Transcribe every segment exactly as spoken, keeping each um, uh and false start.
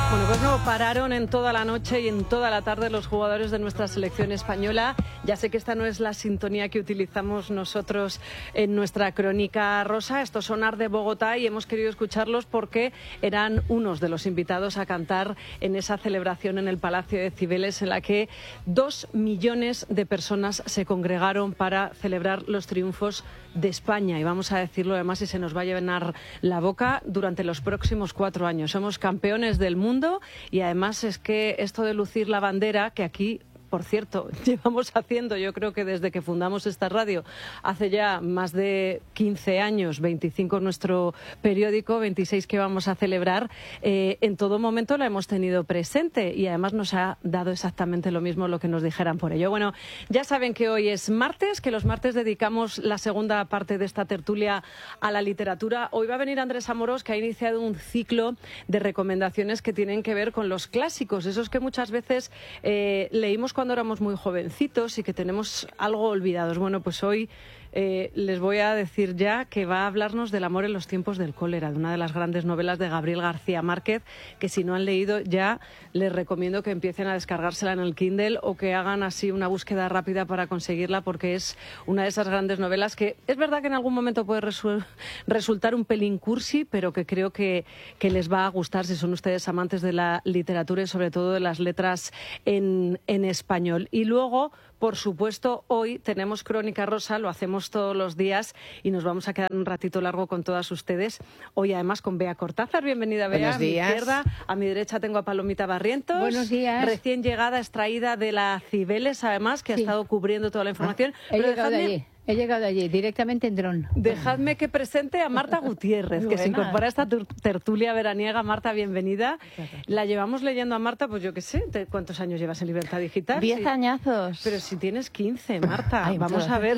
Bueno, pues no pararon en toda la noche y en toda la tarde los jugadores de nuestra selección española. Ya sé que esta no es la sintonía que utilizamos nosotros en nuestra crónica rosa. Estos son Ar de Bogotá y hemos querido escucharlos porque eran unos de los invitados a cantar en esa celebración en el Palacio de Cibeles, en la que dos millones de personas se congregaron para celebrar los triunfos de España. Y vamos a decirlo además, y se nos va a llenar la boca, durante los próximos cuatro años. Somos campeones del mundo. Y además es que esto de lucir la bandera, que aquí, por cierto, llevamos haciendo, yo creo que desde que fundamos esta radio, hace ya más de quince años, veinticinco nuestro periódico, veintiséis que vamos a celebrar, eh, en todo momento la hemos tenido presente y además nos ha dado exactamente lo mismo lo que nos dijeran por ello. Bueno, ya saben que hoy es martes, que los martes dedicamos la segunda parte de esta tertulia a la literatura. Hoy va a venir Andrés Amorós, que ha iniciado un ciclo de recomendaciones que tienen que ver con los clásicos, esos que muchas veces eh, leímos cuando éramos muy jovencitos y que tenemos algo olvidados. Bueno, pues hoy eh, les voy a decir ya que va a hablarnos del amor en los tiempos del cólera, de una de las grandes novelas de Gabriel García Márquez, que si no han leído ya les recomiendo que empiecen a descargársela en el Kindle o que hagan así una búsqueda rápida para conseguirla, porque es una de esas grandes novelas que es verdad que en algún momento puede resu resultar un pelín cursi, pero que creo que, que les va a gustar si son ustedes amantes de la literatura y sobre todo de las letras en, en español. Y luego, por supuesto, hoy tenemos Crónica Rosa, lo hacemos todos los días y nos vamos a quedar un ratito largo con todas ustedes. Hoy además con Bea Cortázar. Bienvenida, Bea. Buenos días. A mi izquierda, a mi derecha tengo a Palomita Barrientos. Buenos días. Recién llegada, extraída de la Cibeles, además, que sí. ha estado cubriendo toda la información. Ah, he Pero llegado dejadme... de allí. He llegado allí, directamente en dron. Dejadme que presente a Marta Gutiérrez, que se incorpora a esta tertulia veraniega. Marta, bienvenida. La llevamos leyendo a Marta, pues yo qué sé, ¿cuántos años llevas en Libertad Digital? Diez sí. añazos. Pero si tienes quince, Marta. Ay, vamos a ver.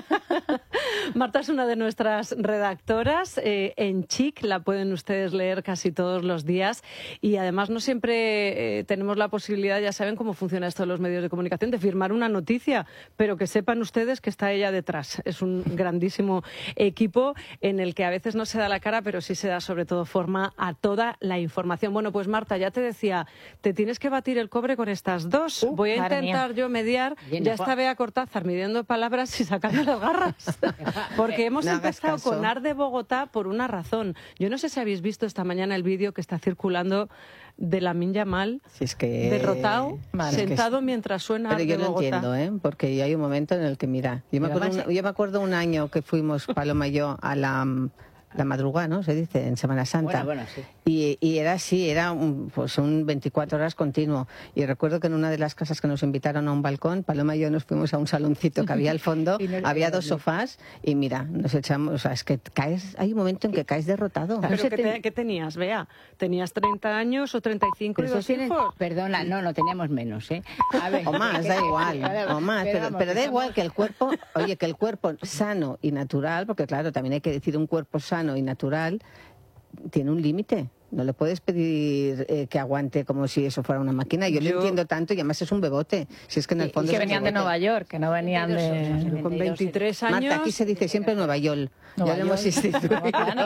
Marta es una de nuestras redactoras. Eh, en Chic la pueden ustedes leer casi todos los días. Y además no siempre eh, tenemos la posibilidad, ya saben cómo funciona esto de los medios de comunicación, de firmar una noticia, pero que sepan ustedes que está ella detrás. Es un grandísimo equipo en el que a veces no se da la cara, pero sí se da sobre todo forma a toda la información. Bueno, pues Marta, ya te decía, te tienes que batir el cobre con estas dos. Uh, Voy a intentar yo mediar. Bien, ya está Bea Cortázar midiendo palabras y sacando las garras. Porque hemos no empezado con Ar de Bogotá por una razón. Yo no sé si habéis visto esta mañana el vídeo que está circulando de Lamine Yamal, si es que... derrotado, vale, sentado es que... mientras suena Ar de Bogotá. Pero yo lo entiendo, ¿eh? Porque hay un momento en el que, mira, yo me, acuerdo, un, yo me acuerdo un año que fuimos, Paloma y yo, a la... la madrugada, ¿no? Se dice, en Semana Santa. Bueno, bueno, sí. Y, y era así, era un, pues un veinticuatro horas continuo. Y recuerdo que en una de las casas que nos invitaron a un balcón, Paloma y yo nos fuimos a un saloncito que había al fondo, no había dos sofás, y mira, nos echamos, o sea, es que caes, hay un momento en que caes derrotado. ¿Pero qué, te, qué tenías, Bea? ¿Tenías treinta años o treinta y cinco y dos tienes, hijos? Perdona, no, no teníamos menos, ¿eh? A ver, o más, da igual, o más, pero, pero, pero da igual que el cuerpo, oye, que el cuerpo sano y natural, porque claro, también hay que decir un cuerpo sano y natural, tiene un límite. No le puedes pedir eh, que aguante como si eso fuera una máquina. Yo, Yo... lo entiendo tanto y además es un bebote. Si es que en el fondo y que venían de Nueva York, que no venían de... Con veintitrés años... Marta, aquí se dice siempre Nueva York. Nueva ya lo hemos instituido.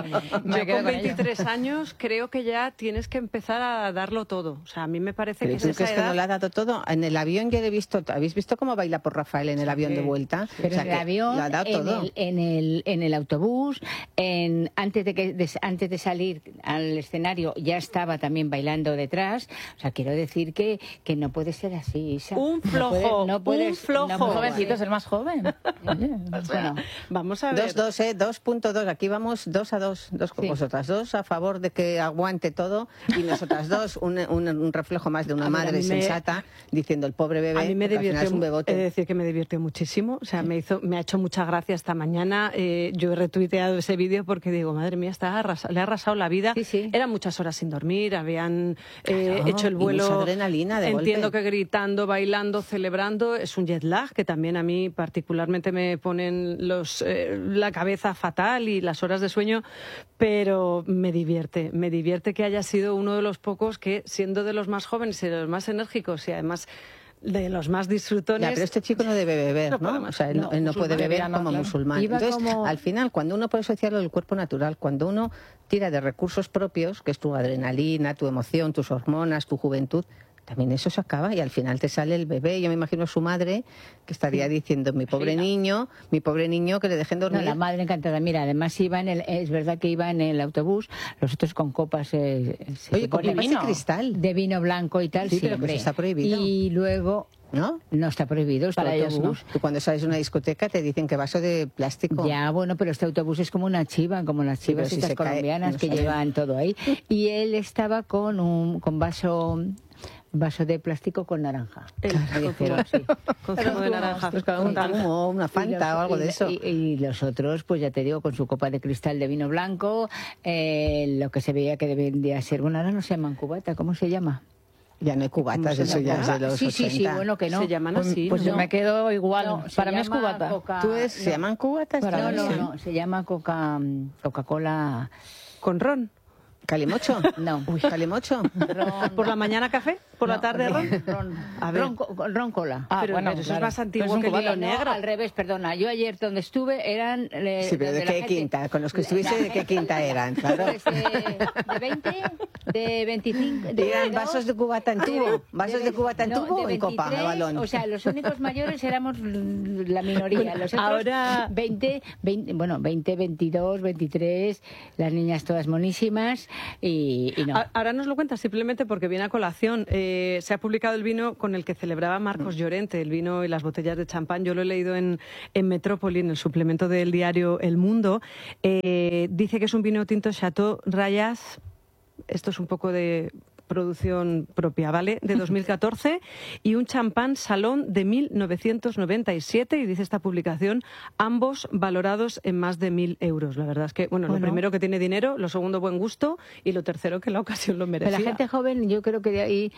Yo con veintitrés años creo que ya tienes que empezar a darlo todo. O sea, a mí me parece Pero que... ¿tú es crees esa que edad... no lo ha dado todo? En el avión yo he visto... ¿Habéis visto cómo baila por Rafael en el sí, avión de vuelta? Pero o sea, en el avión, lo ha dado en, todo. El, en, el, en el autobús, en, antes, de que, de, antes de salir al escenario ya estaba también bailando detrás. O sea, quiero decir que, que no puede ser así, Isa. Un flojo, no puede, no puede, un flojo. No, muy jovencito es el más joven. Oye, o sea, bueno, vamos a ver. Dos, dos, eh, dos punto dos. Aquí vamos dos a dos. Dos con sí. vosotras dos a favor de que aguante todo y nosotras dos un, un, un reflejo más de una a madre ver, sensata me, diciendo el pobre bebé. A mí me divirtió, es un bebote. He de decir que me divirtió muchísimo. O sea, sí. me hizo, me ha hecho mucha gracia esta mañana. Eh, yo he retuiteado ese vídeo porque digo, madre mía, está arrasa, le ha arrasado la vida. Sí, sí. Eran muchas horas sin dormir. Habían eh, claro, hecho el vuelo, adrenalina de entiendo golpe. que gritando, bailando, celebrando. Es un jet lag que también a mí particularmente me ponen los, eh, la cabeza fatal y las horas de sueño, pero me divierte, me divierte que haya sido uno de los pocos que, siendo de los más jóvenes y de los más enérgicos y además de los más disfrutones. Ya, pero este chico no debe beber, ¿no? ¿no? O sea, él no, él no puede beber como claro. musulmán. Iba Entonces, como... al final, cuando uno, por eso decía lo del cuerpo natural, cuando uno tira de recursos propios, que es tu adrenalina, tu emoción, tus hormonas, tu juventud, también eso se acaba y al final te sale el bebé. Yo me imagino a su madre que estaría diciendo, mi pobre sí, no. niño, mi pobre niño, que le dejen dormir. No, la madre encantada. Mira, además iba en el, es verdad que iba en el autobús, los otros con copas eh, Oye, con copas de cristal. De vino blanco y tal, sí, sí, pero que está prohibido. Y luego... ¿No? No está prohibido este para autobús. Ellos, ¿no? Tú cuando sales de una discoteca te dicen que vaso de plástico. Ya, bueno, pero este autobús es como una chiva, como las chivas sí, estas si colombianas cae, no que saben. Llevan todo ahí. Y él estaba con un con vaso... vaso de plástico con naranja. El, con zumo, sí. Con zumo de naranja. Pues un zumo, una Fanta los, o algo de eso. Y, y los otros, pues ya te digo, con su copa de cristal de vino blanco, eh, lo que se veía que debía ser, bueno, ahora no se llaman cubata, ¿cómo se llama? Ya no hay cubatas, eso ya es de los sí, ochenta. Sí, sí, bueno, que no. Se llaman así. Pues, pues ¿no? yo me quedo igual. No, para mí es cubata. Coca... ¿Tú es, no. ¿Se llaman cubatas? No, no, no, se llama Coca, Coca-Cola... ¿Con ron? ¿Calimocho? No. Uy, ¿calimocho? Ron. ¿Por la mañana café? ¿Por no, la tarde ron? Ron, a ver. ron, ron cola. Ah, pero, bueno, pero eso claro. es más antiguo que el vino negro. No, al revés, perdona. Yo ayer donde estuve eran... Eh, sí, pero ¿de, de qué quinta? Con los que estuviese, ¿de qué quinta eran? Claro. Pues, eh, de veinte, de veinticinco... De ¿Eran vasos de cubata en tubo? ¿Vasos de, de cubata en no, tubo o en copa, a balón? O sea, los únicos mayores éramos la minoría. Los otros, ahora... veinte, veinte, bueno, veinte, veintidós, veintitrés, las niñas todas monísimas y... Y no. Ahora nos lo cuentas simplemente porque viene a colación. Eh, se ha publicado el vino con el que celebraba Marcos Llorente, el vino y las botellas de champán. Yo lo he leído en, en Metrópoli, en el suplemento del diario El Mundo. Eh, dice que es un vino tinto Chateau Rayas. Esto es un poco de producción propia, ¿vale? De dos mil catorce y un champán Salón de mil novecientos noventa y siete y dice esta publicación, ambos valorados en más de mil euros. La verdad es que, bueno, bueno, lo primero que tiene dinero, lo segundo buen gusto y lo tercero que la ocasión lo merecía. Pero la gente joven, yo creo que de ahí,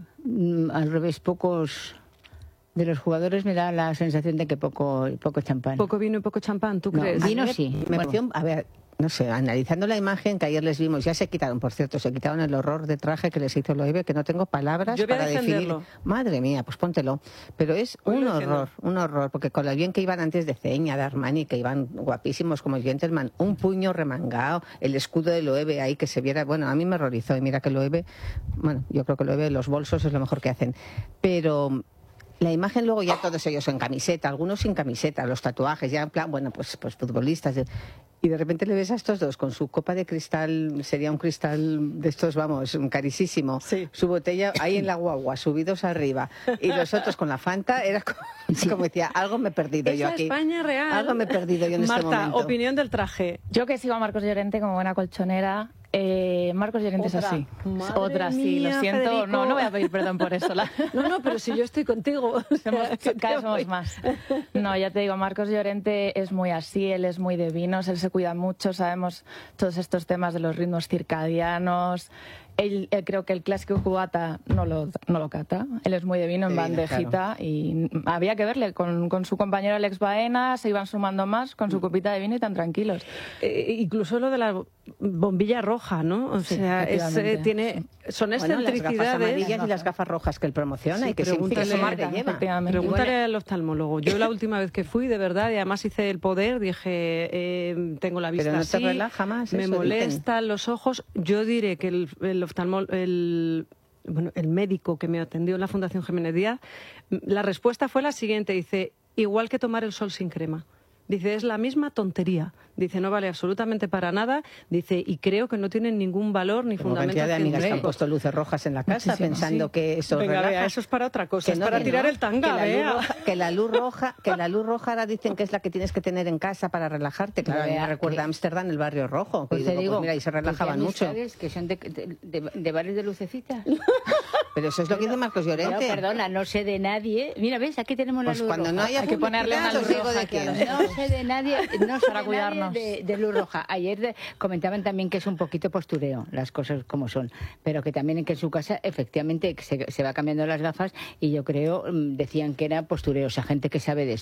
al revés, pocos... De los jugadores me da la sensación de que poco, poco champán. Poco vino y poco champán, ¿tú no, crees? Vino sí. Me bueno. pareció, a ver, no sé, analizando la imagen que ayer les vimos, ya se quitaron, por cierto, se quitaron el horror de traje que les hizo Loewe, que no tengo palabras Yo voy para a definir. Madre mía, pues póntelo. Pero es Hoy un horror, un horror, porque con lo bien que iban antes de Ceña, de Armani, que iban guapísimos como el gentleman, un puño remangado, el escudo de Loewe ahí que se viera, bueno, a mí me horrorizó y mira que Loewe, bueno, yo creo que Loewe los bolsos es lo mejor que hacen, pero... La imagen luego ya todos ellos en camiseta, algunos sin camiseta, los tatuajes, ya en plan, bueno, pues, pues futbolistas. Y de repente le ves a estos dos con su copa de cristal, sería un cristal de estos, vamos, carísimo. Sí. Su botella ahí en la guagua, subidos arriba. Y los otros con la Fanta, era como, sí. como decía, algo me he perdido Esa yo aquí. España real. Algo me he perdido yo en Marta, este momento. Marta, opinión del traje. Yo que sigo a Marcos Llorente como buena colchonera. Eh, Marcos Llorente es así. Madre Otra, sí, mía, lo siento. Federico. No, no voy a pedir perdón por eso. La... No, no, pero si yo estoy contigo. Somos, cada vez somos más. No, ya te digo, Marcos Llorente es muy así, él es muy de vinos, él se cuida mucho, sabemos todos estos temas de los ritmos circadianos. Él, él creo que el clásico cubata no lo, no lo cata. Él es muy de vino en bandejita, claro. Y había que verle con, con su compañero Alex Baena, se iban sumando más con su copita de vino y tan tranquilos. Eh, incluso lo de la bombilla roja, ¿no? O sí, sea, es, eh, tiene, son excentricidades. Bueno, las gafas amarillas y las gafas rojas que él promociona sí, y que siempre su madre lleva. Pregúntale al oftalmólogo. Yo la última vez que fui, de verdad, y además hice el poder, dije, eh, tengo la vista Pero no así, te relaja más, me eso molestan dicen. Los ojos. Yo diré que el, el oftalmólogo, el, bueno, el médico que me atendió en la Fundación Jiménez Díaz, la respuesta fue la siguiente, dice, igual que tomar el sol sin crema. Dice, es la misma tontería. Dice, no vale absolutamente para nada. Dice, y creo que no tienen ningún valor ni Como fundamento cantidad de amigas que han científico. puesto luces rojas en la casa Muchísimo, pensando sí. que eso Venga, relaja. vea, eso es para otra cosa, que es no, para que tirar no, el tanga, que la, vea. luz roja, que la luz roja, que la luz roja ahora dicen que es la que tienes que tener en casa para relajarte. Claro, Vea, me recuerda que... a Ámsterdam, el barrio rojo. Pues y te digo, digo, pues mira, y se relajaban mucho. mucho. Que son de, de, de, de bares de lucecitas. Pero eso es lo que dice Marcos Llorente. No, perdona, no sé de nadie. Mira, ves, aquí tenemos la pues luz cuando roja. no haya Hay que ponerle una luz digo roja de quién. No sé de nadie, no sé Para de, cuidarnos. nadie de, de luz roja. Ayer de, comentaban también que es un poquito postureo, las cosas como son, pero que también en que en su casa efectivamente se, se va cambiando las gafas y yo creo, decían que era postureo, o sea, gente que sabe de esto.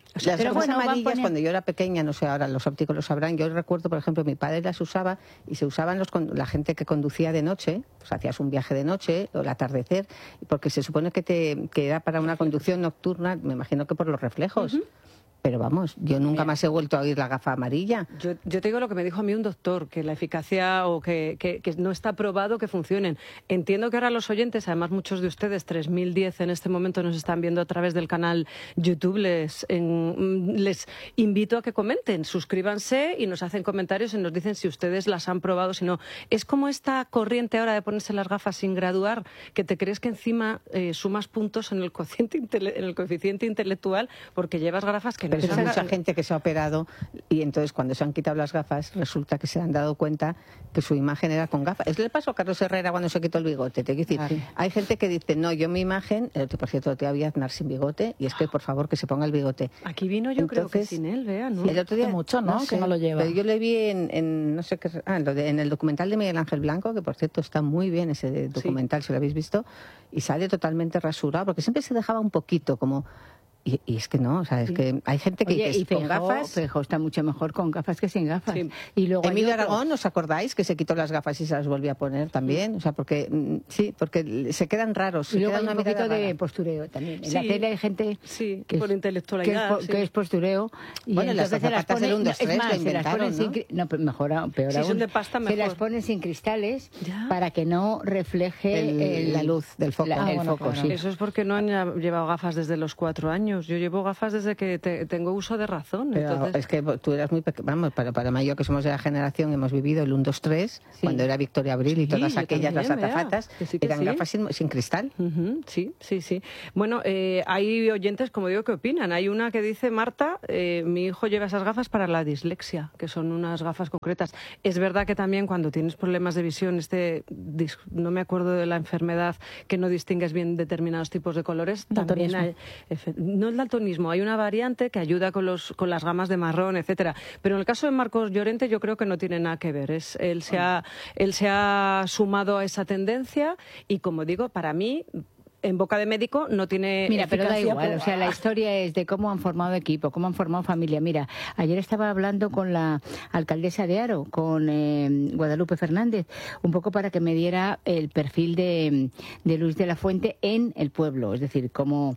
O sea, las pero gafas bueno, amarillas, poner... cuando yo era pequeña, no sé, ahora los ópticos lo sabrán, yo recuerdo, por ejemplo, mi padre las usaba y se usaban los, la gente que conducía de noche, pues hacías un viaje de noche o el atardecer, porque se supone que, te, que era para una conducción nocturna, me imagino que por los reflejos. Uh-huh. Pero vamos, yo nunca más he vuelto a oír la gafa amarilla. Yo, yo te digo lo que me dijo a mí un doctor, que la eficacia o que, que, que no está probado que funcionen. Entiendo que ahora los oyentes, además muchos de ustedes, tres mil diez en este momento nos están viendo a través del canal YouTube, les, en, les invito a que comenten, suscríbanse y nos hacen comentarios y nos dicen si ustedes las han probado, si no. Es como esta corriente ahora de ponerse las gafas sin graduar, que te crees que encima eh, sumas puntos en el coeficiente, intele- en el coeficiente intelectual porque llevas gafas que Pero hay mucha gente que se ha operado y entonces cuando se han quitado las gafas resulta que se han dado cuenta que su imagen era con gafas. Es le pasó a Carlos Herrera cuando se quitó el bigote. Te quiero decir, ah, sí. Hay gente que dice, no, yo mi imagen, por cierto, te había Aznar sin bigote y es que por favor que se ponga el bigote. Aquí vino yo entonces, creo que sin él, vea, ¿no? El otro día, mucho, ¿no? no sé, que no lo lleva. Pero yo le vi en, en no sé qué, ah, lo de, en el documental de Miguel Ángel Blanco, que por cierto está muy bien ese documental, sí. Si lo habéis visto, y sale totalmente rasurado, porque siempre se dejaba un poquito como... Y, y es que no, o sea, es sí. que hay gente que Oye, dice, y con Feijó, gafas... Feijó está mucho mejor con gafas que sin gafas. Sí. Y luego Emilio Aragón, ¿os acordáis? Que se quitó las gafas y se las volvió a poner también. Sí. O sea, porque sí, porque se quedan raros. Y luego quedan hay un poquito de postureo también. En sí. la tele hay gente sí, que, por es, intelectualidad, que, es, sí. que es postureo. Y bueno, las zapatas del uno, dos, tres lo inventaron, ¿no? Sin, no, pero mejor, peor si aún. Son de pasta, mejor. Se las ponen sin cristales ¿ya? Para que no refleje el, el, la luz del foco. La, ah, el bueno, foco claro. sí. Eso es porque no han llevado gafas desde los cuatro años. Yo llevo gafas desde que te, tengo uso de razón. Pero entonces... es que tú eras muy pequeña, vamos, para, para Mayo, que somos de la generación, hemos vivido el uno, dos, tres, sí. Cuando era Victoria Abril sí, y todas aquellas, las azafatas, sí eran sí. gafas sin, sin cristal. Uh-huh, sí, sí, sí. Bueno, eh, hay oyentes, como digo, que opinan. Hay una que dice, Marta, eh, mi hijo lleva esas gafas para la dislexia, que son unas gafas concretas. Es verdad que también cuando tienes problemas de visión, este, no me acuerdo de la enfermedad, que no distingues bien determinados tipos de colores, también hay, no el daltonismo, hay una variante que ayuda con, los, con las gamas de marrón, etcétera. Pero en el caso de Marcos Llorente yo creo que no tiene nada que ver. Es, él, se ha, él se ha sumado a esa tendencia y, como digo, para mí... En boca de médico no tiene Mira, pero da igual, por... o sea, la historia es de cómo han formado equipo, cómo han formado familia. Mira, ayer estaba hablando con la alcaldesa de Haro, con eh, Guadalupe Fernández, un poco para que me diera el perfil de, de Luis de la Fuente en el pueblo, es decir, cómo...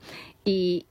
Y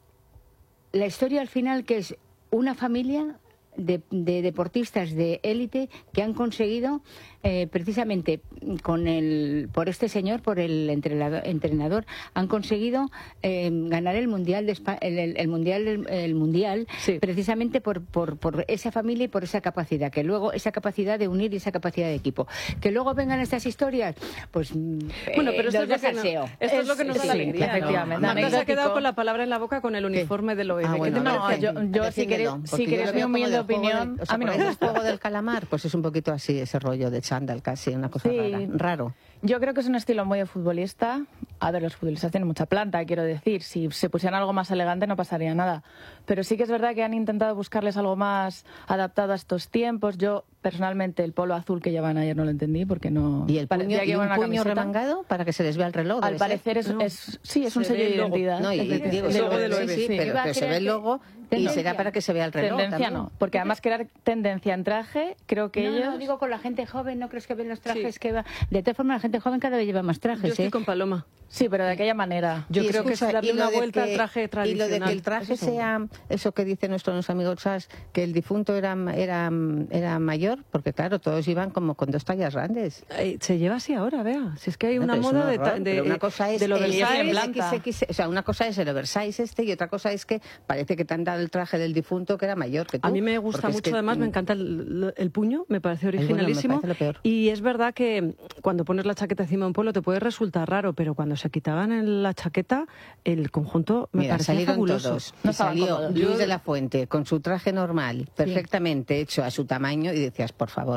la historia al final, que es una familia... De, de deportistas de élite que han conseguido eh, precisamente con el por este señor, por el entrenador, entrenador han conseguido eh, ganar el mundial de España, el, el, el mundial el, el mundial sí. Precisamente por, por, por esa familia y por esa capacidad, que luego esa capacidad de unir y esa capacidad de equipo, que luego vengan estas historias, pues bueno, pero eh, esto, es lo, que no, esto es, es lo que nos da sí, la alegría, efectivamente. ¿No? Marta se ha quedado con la palabra en la boca con el uniforme ¿Qué? Del O E B. Ah, bueno, no, yo, yo si querés, si querés mi humilde opinión, del, o sea, a mí no me gusta el juego del calamar, pues es un poquito así ese rollo de chándal casi, una cosa sí. rara, raro. Yo creo que es un estilo muy de futbolista. A ver, los futbolistas tienen mucha planta, quiero decir. Si se pusieran algo más elegante no pasaría nada. Pero sí que es verdad que han intentado buscarles algo más adaptado a estos tiempos. Yo, personalmente, el polo azul que llevan ayer no lo entendí porque no... ¿Y el puño, ¿y un puño remangado para que se les vea el reloj? Al parecer es, no. es... Sí, es un sello de identidad. No, y, y digo, el logo del sí, sí, sí, pero, pero se ve el logo y será para que se vea el reloj. Tendencia también. No, porque además crear tendencia en traje, creo que no, ellos... No, digo con la gente joven, ¿no crees que ven los trajes sí. que va? De todas formas, la gente joven cada vez lleva más trajes. Yo estoy ¿eh? con Paloma. Sí, pero de aquella manera. Yo y creo escucha, que es darle una vuelta que, al traje tradicional. Y lo de que el traje eso sea, eso que dicen nuestros amigos Chas, que el difunto era, era, era mayor, porque claro, todos iban como con dos tallas grandes. Eh, se lleva así ahora, vea. Si es que hay no, una moda un horror, de, de, una cosa es de lo oversize. O sea, una cosa es el oversize este y otra cosa es que parece que te han dado el traje del difunto que era mayor que tú. A mí me gusta mucho, es que, además, me encanta el, el puño, me parece originalísimo. Bueno, me parece lo peor. Y es verdad que cuando pones la chaqueta encima de un pueblo te puede resultar raro, pero cuando se quitaban el la chaqueta, el conjunto me Mira, parecía fabuloso. Todos. No salió Luis de la Fuente con su traje normal, perfectamente sí. hecho a su tamaño y decías, por favor,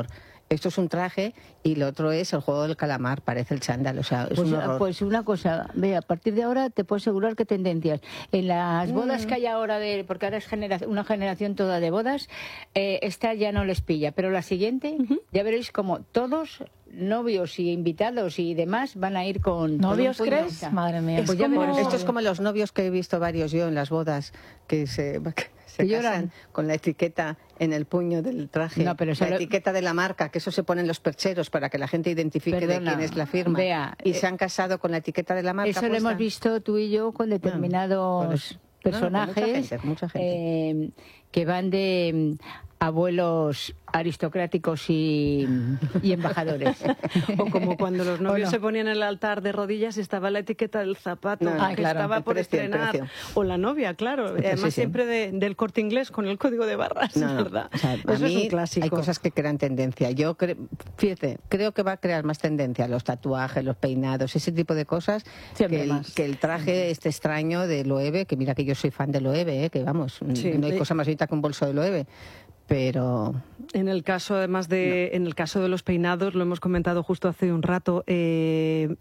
esto es un traje y lo otro es el juego del calamar, parece el chándal, o sea, es pues, un horror. Pues una cosa, ve, a partir de ahora te puedo asegurar que tendencias. En las bodas mm. que hay ahora, de porque ahora es genera, una generación toda de bodas, eh, esta ya no les pilla, pero la siguiente, uh-huh. ya veréis como todos novios y invitados y demás van a ir con... ¿Novios con crees? Madre mía. Es pues como... ya esto es como los novios que he visto varios yo en las bodas, que se... se casan con la etiqueta en el puño del traje, no, pero la lo... etiqueta de la marca, que eso se pone en los percheros para que la gente identifique Perdona, de quién es la firma. Vea, y eh, se han casado con la etiqueta de la marca. Eso puesta. Lo hemos visto tú y yo con determinados no, personajes no, con mucha gente, con mucha gente. Eh, que van de abuelos aristocráticos y, y embajadores. O como cuando los novios se ponían en el altar de rodillas y estaba la etiqueta del zapato no, que claro, estaba por precio, estrenar. O la novia, claro. Además sí, sí. siempre de, del Corte Inglés con el código de barras, no, no. ¿verdad? O sea, Eso es un clásico. Hay cosas que crean tendencia. Yo cre... fíjate, creo que va a crear más tendencia los tatuajes, los peinados, ese tipo de cosas que el, que el traje este extraño de Loewe, que mira que yo soy fan de Loewe, ¿eh? Que vamos, sí, no hay sí. cosa más bonita que un bolso de Loewe. Pero en el caso además de no. en el caso de los peinados, lo hemos comentado justo hace un rato, eh,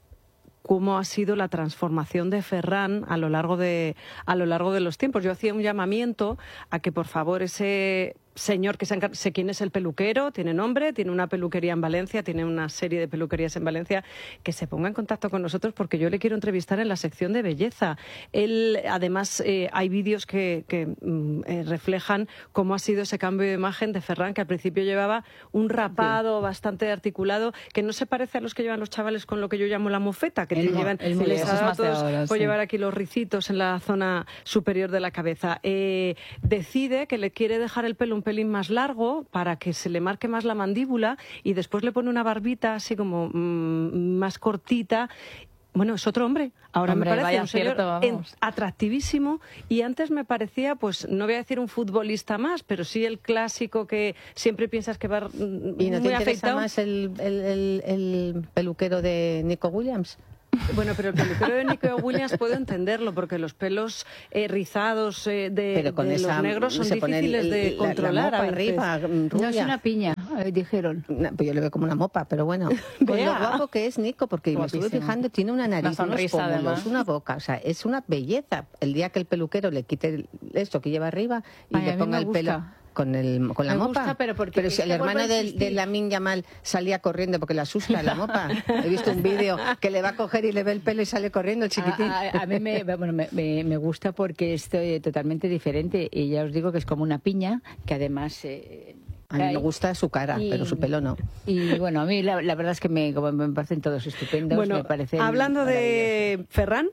cómo ha sido la transformación de Ferran a lo largo de a lo largo de los tiempos. Yo hacía un llamamiento a que por favor ese señor que se encar... sé quién es el peluquero, tiene nombre, tiene una peluquería en Valencia, tiene una serie de peluquerías en Valencia, que se ponga en contacto con nosotros porque yo le quiero entrevistar en la sección de belleza. Él, además, eh, hay vídeos que, que eh, reflejan cómo ha sido ese cambio de imagen de Ferran, que al principio llevaba un rapado sí. bastante articulado, que no se parece a los que llevan los chavales con lo que yo llamo la mofeta, que el, te llevan, el les ha dado a todos ahora, por sí. llevar aquí los ricitos en la zona superior de la cabeza. Eh, decide que le quiere dejar el pelo un pelín más largo para que se le marque más la mandíbula y después le pone una barbita así como mmm, más cortita. Bueno, es otro hombre. Ahora hombre, me parece un señor cierto, atractivísimo y antes me parecía, pues no voy a decir un futbolista más, pero sí el clásico que siempre piensas que va ¿Y no muy te interesa afeitado? más el, el, el, el peluquero de Nico Williams? Bueno, pero el peluquero de Nico Williams puedo entenderlo, porque los pelos eh, rizados eh, de, con de esa, los negros son difíciles el, el, la, de controlar. La mopa arriba, no es una piña, eh, dijeron. No, pues yo le veo como una mopa, pero bueno. Con lo guapo que es Nico, porque Guapísimo. Me estuve fijando, tiene una nariz, una unos pómulos, una boca, o sea, es una belleza. El día que el peluquero le quite esto que lleva arriba y Ay, le ponga el pelo... Con, el, con la me mopa. Gusta, pero, pero si el hermano de, de Lamine Yamal salía corriendo porque le asusta la mopa. He visto un vídeo que le va a coger y le ve el pelo y sale corriendo el chiquitín. A, a, a mí me, bueno, me, me, me gusta porque estoy totalmente diferente y ya os digo que es como una piña que además... Eh, a mí me gusta su cara, y, pero su pelo no. Y bueno, a mí la, la verdad es que me, como me parecen todos estupendos. Bueno, me parecen hablando de Ferran,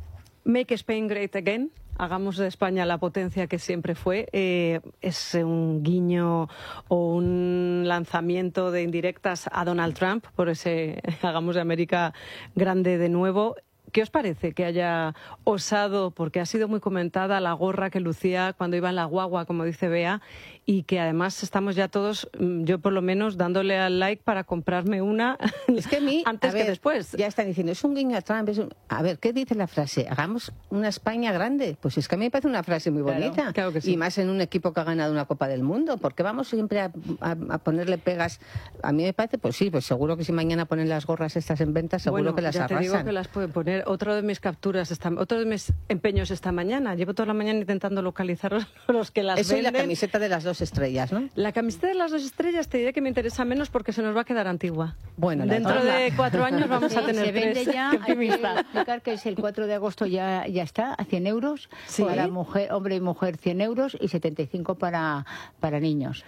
Make Spain Great Again. Hagamos de España la potencia que siempre fue. Eh, es un guiño o un lanzamiento de indirectas a Donald Trump por ese hagamos de América grande de nuevo. ¿Qué os parece que haya osado, porque ha sido muy comentada la gorra que lucía cuando iba en la guagua, como dice Bea, y que además estamos ya todos, yo por lo menos, dándole al like para comprarme una es que a mí, antes a ver, que después? Ya están diciendo, es un guiño a Trump. Es un... A ver, ¿qué dice la frase? ¿Hagamos una España grande? Pues es que a mí me parece una frase muy bonita. Claro, claro que sí. Y más en un equipo que ha ganado una Copa del Mundo. ¿Por qué vamos siempre a, a, a ponerle pegas? A mí me parece, pues sí, pues seguro que si mañana ponen las gorras estas en venta, seguro bueno, que las ya arrasan. Te digo que las pueden poner. Otro de mis capturas, esta, otro de mis empeños esta mañana. Llevo toda la mañana intentando localizar los que las Eso venden. Eso y la camiseta de las dos estrellas, ¿no? La camiseta de las dos estrellas te diré que me interesa menos porque se nos va a quedar antigua. Bueno, dentro de cuatro años vamos sí, a tener se tres. Vende ya, hay que explicar que es el cuatro de agosto ya, ya está, a cien euros. ¿Sí? Para mujer, hombre y mujer cien euros y setenta y cinco para, para niños.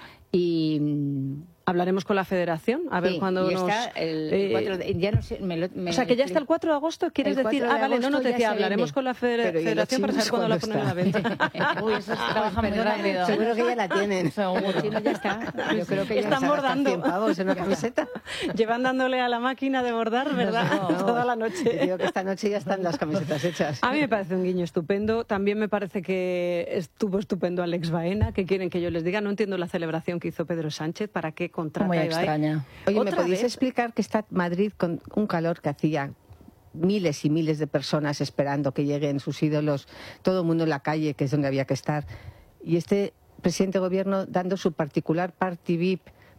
Y... Hablaremos con la Federación, a ver sí, cuándo y nos... Está el, el cuatro de, ya no sé, me lo, me o sea, que ya está el cuatro de agosto, ¿quieres decir? Ah, vale, no, no te decía, hablaremos con la Federación para saber cuándo la ponen a la venta. Uy, eso trabaja muy rápido. Seguro que ya la tienen. Seguro. Sí, no, ya está. Yo creo que están ya bordando. cien pavos en una camiseta. Llevan dándole a la máquina de bordar, ¿verdad? No, no, toda la noche. Digo que esta noche ya están las camisetas hechas. A mí me parece un guiño estupendo. También me parece que estuvo estupendo Alex Baena. ¿Qué quieren que yo les diga? No entiendo la celebración que hizo Pedro Sánchez. ¿Para qué contrata muy a extraña. Oye, ¿me podéis explicar que está Madrid con un calor que hacía miles y miles de personas esperando que lleguen sus ídolos, todo el mundo en la calle, que es donde había que estar, y este presidente de gobierno dando su particular party V I P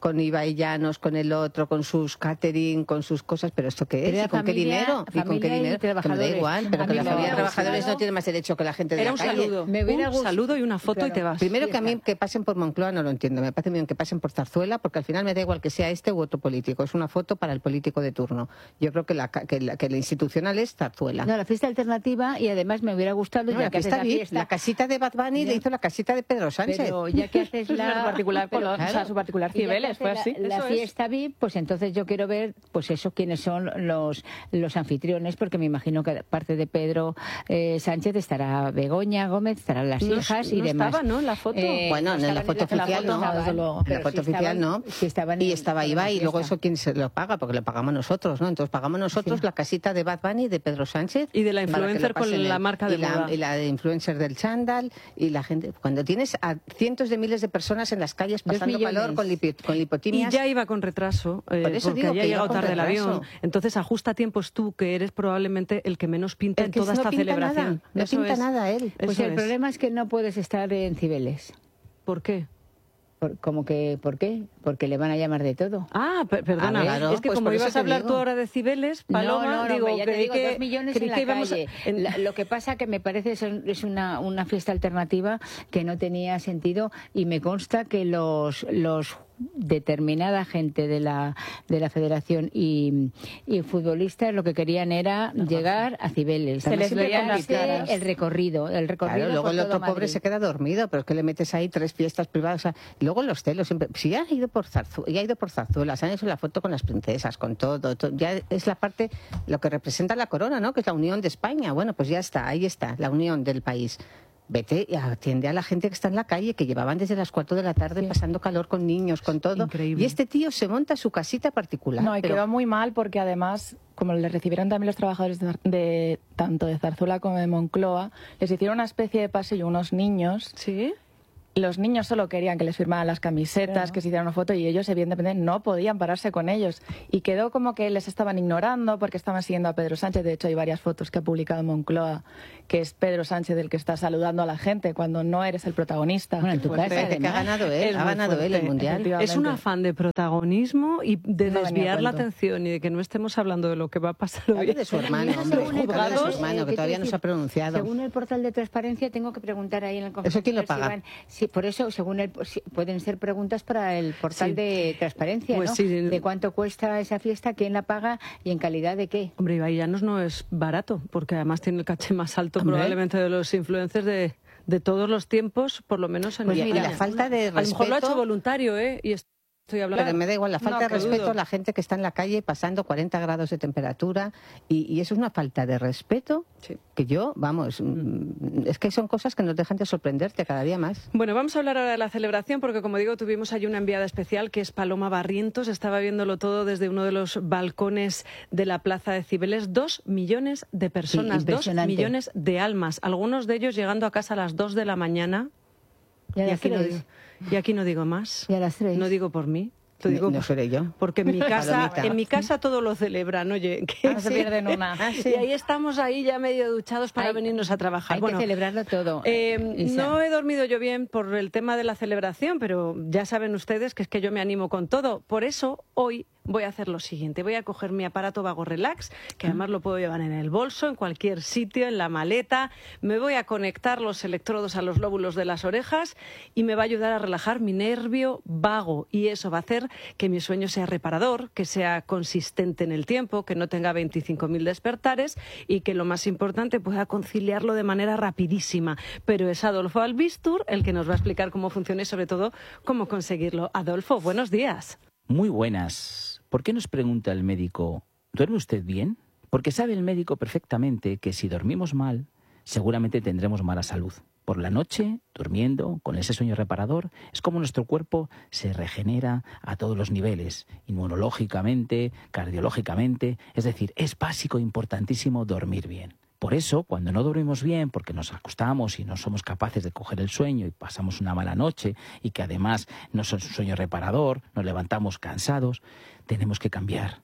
con Ibai Llanos, con el otro, con sus catering, con sus cosas, pero ¿esto qué es? Pero ¿Y con familia, qué dinero? ¿Y con qué dinero? Que me da igual, pero que la familia de trabajadores no tiene más derecho que la gente de Era la un calle. saludo, Me hubiera un gust- saludo y una foto Claro. y te vas. Primero que a mí que pasen por Moncloa no lo entiendo, me parece bien que pasen por Zarzuela, porque al final me da igual que sea este u otro político, es una foto para el político de turno. Yo creo que la, que la, que la institucional es Zarzuela. No, la fiesta alternativa, y además me hubiera gustado, No, ya la que haces fiesta la V I P, fiesta, la casita de Bad Bunny Ya. le hizo la casita de Pedro Sánchez. pero ya que haces Su la particular, pero- o sea, su particular y ya que Cibeles, haces fue la- así. La, Eso es. fiesta V I P, pues entonces yo quiero ver, pues eso, quiénes son los los anfitriones, porque me imagino que aparte de Pedro eh, Sánchez estará Begoña Gómez, estarán las No- hijas y no demás. estaba, ¿no? En la foto. Bueno, en la estaban foto la oficial foto no, estaban, desde luego. En pero la foto sí oficial estaban- no. sí estaban Y en- estaba en la Ibai, y luego fiesta. eso quién se lo paga, porque lo pagamos nosotros, ¿no? Entonces pagamos nosotros Sí. la casita de Bad Bunny, de Pedro Sánchez. Y de la para que lo influencer con pasen la él. marca de y la, moda. y la de influencer del chándal, y la gente... Cuando tienes a cientos de miles de personas en las calles Dos pasando millones. calor con, lipi, con Y lipotimias... ya iba con retraso, eh, Por eso porque digo ya ha que iba llegado con tarde el retraso. avión. Entonces ajusta tiempos tú, que eres probablemente el que menos pinta el en que toda no esta pinta celebración. nada, no Eso pinta es. nada él. Pues Eso el es. problema es que no puedes estar en Cibeles. ¿Por qué? Por- como que, ¿por qué? Porque le van a llamar de todo. Ah, per- perdona, A ver, claro, es que pues como por eso ibas te a hablar digo. tú ahora de Cibeles, Paloma, no, no, no, digo, ya te creí digo, que, dos millones creí en la que íbamos a- calle. en- La- lo que pasa que me parece es, es una, una fiesta alternativa que no tenía sentido, y me consta que los los determinada gente de la de la federación y, y futbolistas lo que querían era llegar a Cibeles. Se les Siempre veía en las darse caras. el recorrido, el recorrido Claro, luego por el todo otro pobre Madrid. se queda dormido, pero es que le metes ahí tres fiestas privadas. O sea, y luego los celos siempre. Si ya ha ido por Zarzu- ya ha ido por Zarzuela, se han hecho la foto con las princesas, con todo, todo, ya es la parte, lo que representa la corona, ¿no? Que es la unión de España. Bueno, pues ya está, ahí está, la unión del país. Vete y atiende a la gente que está en la calle, que llevaban desde las cuatro de la tarde pasando calor con niños, con todo. Increíble. Y este tío se monta su casita particular. No, y pero- quedó muy mal porque además, como le recibieron también los trabajadores de, de- tanto de Zarzuela como de Moncloa, les hicieron una especie de pasillo unos niños. ¿Sí? Los niños solo querían que les firmaran las camisetas, Claro. que se hicieran una foto, y ellos evidentemente no podían pararse con ellos. Y quedó como que les estaban ignorando porque estaban siguiendo a Pedro Sánchez. De hecho, hay varias fotos que ha publicado Moncloa, que es Pedro Sánchez el que está saludando a la gente cuando no eres el protagonista. Bueno, en tu Fuerte. casa, Parece que ha además. ganado él, Es ha muy ganado él fuerte, el mundial. efectivamente. Es un afán de protagonismo y de No venía desviar a la cuento. atención y de que no estemos hablando de lo que va a pasar hoy. Hablo de su hermano, Según hombre. el Hablo de su portal, hermano, eh, que ¿qué todavía te no se ha decir? pronunciado. Según el portal de transparencia, tengo que preguntar ahí en el ¿Eso quién lo confesionario si paga? van- Sí, por eso, según el, si- pueden ser preguntas para el portal Sí. de transparencia, Pues ¿no? sí. De cuánto cuesta esa fiesta, quién la paga y en calidad de qué. Hombre, Ibai Llanos no es barato, porque además tiene el caché más alto Hombre. probablemente de los influencers de, de todos los tiempos, por lo menos en Pues Y- y España. la falta de A lo mejor lo ha hecho respeto- voluntario, ¿eh? Y estoy hablando... Pero me da igual, la falta No, de que respeto dudo. a la gente que está en la calle pasando cuarenta grados de temperatura y, y eso es una falta de respeto Sí. que yo, vamos, mm, es que son cosas que nos dejan de sorprenderte cada día más. Bueno, vamos a hablar ahora de la celebración porque, como digo, tuvimos ahí una enviada especial que es Paloma Barrientos. Estaba viéndolo todo desde uno de los balcones de la Plaza de Cibeles. Dos millones de personas, dos impresionante. millones de almas. Algunos de ellos llegando a casa a las dos de la mañana. Y a las aquí, no tres. digo, y aquí no digo más. Y a las tres. No digo por mí. Lo digo No por- seré yo. porque en mi casa, Palomita. en mi casa todo lo celebran, oye. que- No se pierden una. Ah, sí. Y ahí estamos ahí ya medio duchados para Hay- venirnos a trabajar. Hay Bueno, que celebrarlo todo. eh, Isa. no he dormido yo bien por el tema de la celebración, pero ya saben ustedes que es que yo me animo con todo. Por eso hoy voy a hacer lo siguiente. Voy a coger mi aparato Vago Relax, que además lo puedo llevar en el bolso, en cualquier sitio, en la maleta. Me voy a conectar los electrodos a los lóbulos de las orejas y me va a ayudar a relajar mi nervio vago. Y eso va a hacer que mi sueño sea reparador, que sea consistente en el tiempo, que no tenga veinticinco mil despertares y que, lo más importante, pueda conciliarlo de manera rapidísima. Pero es Adolfo Albistur el que nos va a explicar cómo funciona y, sobre todo, cómo conseguirlo. Adolfo, buenos días. Muy buenas. ¿Por qué nos pregunta el médico, ¿duerme usted bien? Porque sabe el médico perfectamente que si dormimos mal, seguramente tendremos mala salud. Por la noche, durmiendo, con ese sueño reparador, es como nuestro cuerpo se regenera a todos los niveles, inmunológicamente, cardiológicamente, es decir, es básico e importantísimo dormir bien. Por eso, cuando no dormimos bien, porque nos acostamos y no somos capaces de coger el sueño y pasamos una mala noche y que además no es un sueño reparador, nos levantamos cansados, tenemos que cambiar.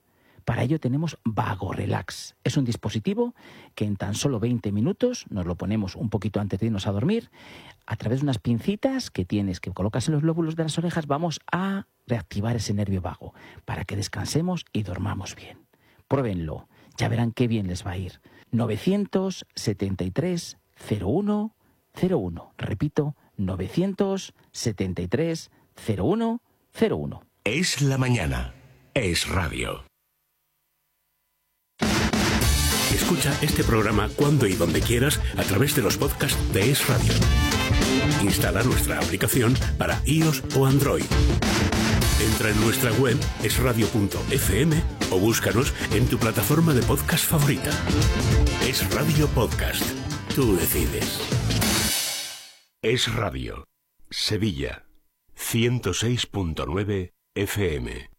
Para ello tenemos Vago Relax. Es un dispositivo que en tan solo veinte minutos nos lo ponemos un poquito antes de irnos a dormir. A través de unas pincitas que tienes, que colocas en los lóbulos de las orejas, vamos a reactivar ese nervio vago para que descansemos y dormamos bien. Pruébenlo, ya verán qué bien les va a ir. novecientos setenta y tres cero uno cero uno. Repito, novecientos setenta y tres cero uno cero uno. Es la mañana. Es radio. Escucha este programa cuando y donde quieras a través de los podcasts de Es Radio. Instala nuestra aplicación para iOS o Android. Entra en nuestra web es radio punto f m o búscanos en tu plataforma de podcast favorita. Es Radio Podcast. Tú decides. Es Radio. Sevilla. ciento seis punto nueve F M.